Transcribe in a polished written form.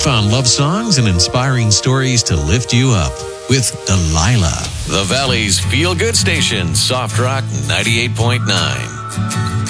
Found love songs and inspiring stories to lift you up with Delilah. The Valley's feel-good station, Soft Rock 98.9.